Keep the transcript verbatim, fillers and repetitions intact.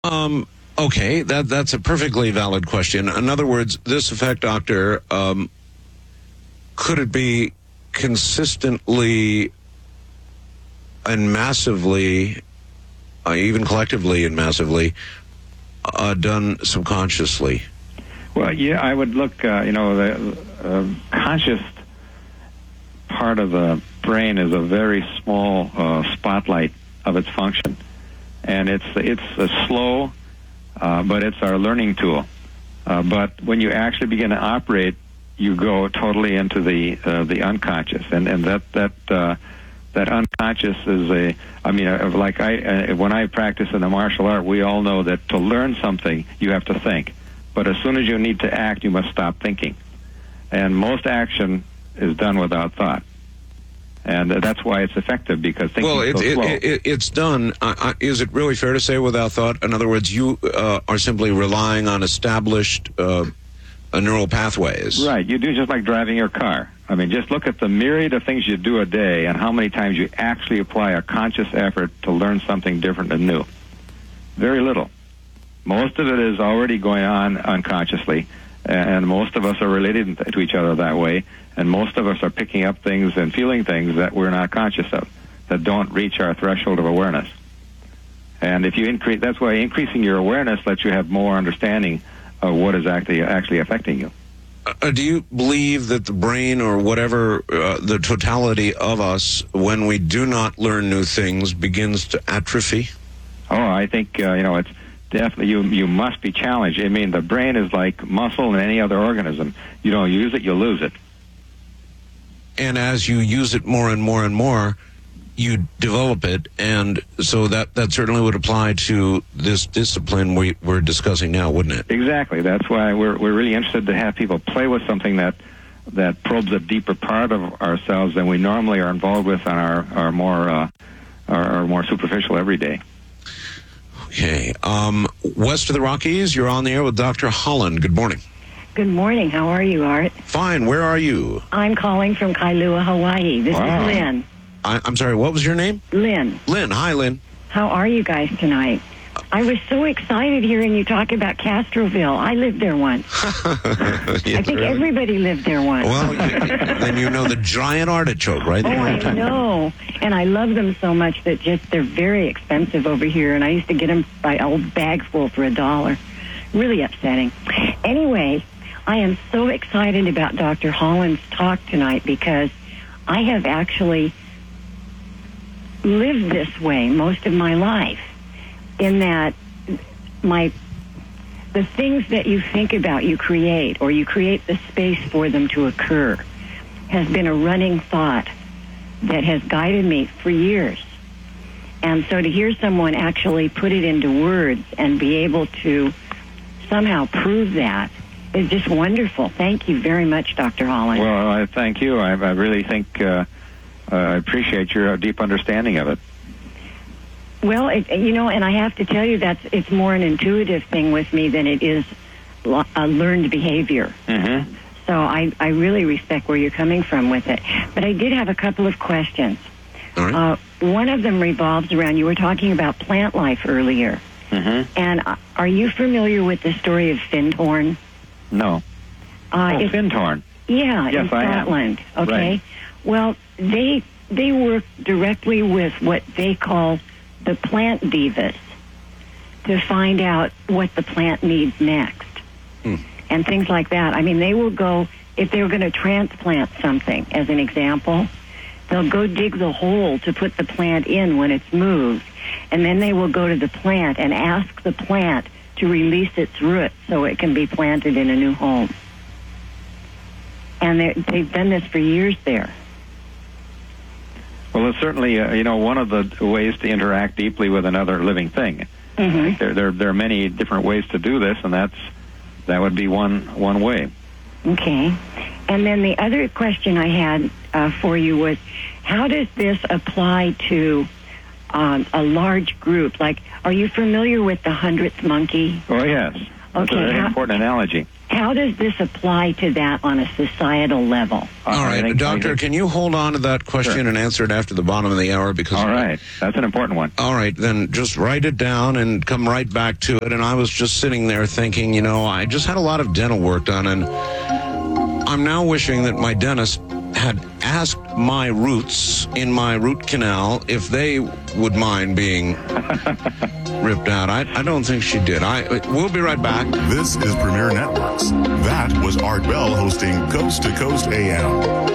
Um, okay, that that's a perfectly valid question. In other words, this effect, Doctor, um, could it be consistently and massively, uh, even collectively and massively, uh, done subconsciously? Well, yeah, I would look, uh, you know, the uh, conscious part of the brain is a very small uh, spotlight of its function. And it's it's a slow, uh, but it's our learning tool. Uh, but when you actually begin to operate, you go totally into the uh, the unconscious, and and that that uh, that unconscious is a. I mean, uh, like I uh, when I practice in the martial art, we all know that to learn something you have to think, but as soon as you need to act, you must stop thinking, and most action is done without thought. And that's why it's effective, because thinking well, it, is so slow. It, it, it's done. Uh, uh, is it really fair to say without thought? In other words, you uh, are simply relying on established uh, uh, neural pathways. Right. You do just like driving your car. I mean, just look at the myriad of things you do a day and how many times you actually apply a conscious effort to learn something different and new. Very little. Most of it is already going on unconsciously, and most of us are related to each other that way. And most of us are picking up things and feeling things that we're not conscious of, that don't reach our threshold of awareness. And if you increase, that's why increasing your awareness lets you have more understanding of what is actually actually affecting you. Uh, do you believe that the brain, or whatever, uh, the totality of us, when we do not learn new things, begins to atrophy? Oh, I think uh, you know it's definitely you. You must be challenged. I mean, the brain is like muscle and any other organism. You don't use it, you lose it. And as you use it more and more and more, you develop it, and so that, that certainly would apply to this discipline we, we're discussing now, wouldn't it? Exactly. That's why we're we're really interested to have people play with something that that probes a deeper part of ourselves than we normally are involved with on our our more uh, our, our more superficial everyday. Okay. Um, west of the Rockies, you're on the air with Doctor Holland. Good morning. Good morning. How are you, Art? Fine. Where are you? I'm calling from Kailua, Hawaii. This wow. is Lynn. I, I'm sorry, what was your name? Lynn. Lynn. Hi, Lynn. How are you guys tonight? I was so excited hearing you talk about Castroville. I lived there once. yes, I think really? everybody lived there once. Well, then you know the giant artichoke, right? Oh, there. I know. And I love them so much that just they're very expensive over here. And I used to get them by a old bag full for a dollar. Really upsetting. Anyway, I am so excited about Doctor Holland's talk tonight because I have actually lived this way most of my life, in that my the things that you think about you create, or you create the space for them to occur, has been a running thought that has guided me for years. And so to hear someone actually put it into words and be able to somehow prove that is just wonderful. Thank you very much, Doctor Holland. Well, I thank you. I, I really think uh, uh, I appreciate your deep understanding of it. Well, it, you know, and I have to tell you that's it's more an intuitive thing with me than it is a learned behavior. Mm-hmm. So I, I really respect where you're coming from with it. But I did have a couple of questions. All right. Uh, one of them revolves around, you were talking about plant life earlier. Mm-hmm. And uh, are you familiar with the story of Findhorn? No. Uh, oh, it's, Findhorn. Yeah, yes, in Scotland. I am. Okay. Right. Well, they they work directly with what they call the plant divas to find out what the plant needs next. Hmm. And things like that. I mean, they will go, if they were going to transplant something, as an example, they'll go dig the hole to put the plant in when it's moved, and then they will go to the plant and ask the plant to release its roots so it can be planted in a new home. And they've done this for years there. Well, it's certainly, uh, you know, one of the ways to interact deeply with another living thing. Mm-hmm. There, there, there are many different ways to do this, and that's that would be one one way. Okay. And then the other question I had uh, for you was, how does this apply to um, a large group? Like, are you familiar with the hundredth monkey? Oh, yes. That's a Okay, very how, important analogy. how does this apply to that on a societal level? All I right, think- Doctor, I think- can you hold on to that question Sure. and answer it after the bottom of the hour? Because All right, that's an important one. All right, then just write it down and come right back to it. And I was just sitting there thinking, you know, I just had a lot of dental work done, and I'm now wishing that my dentist had asked my roots in my root canal if they would mind being ripped out. I, I don't think she did. I We'll be right back. This is Premier Networks. That was Art Bell hosting Coast to Coast A M.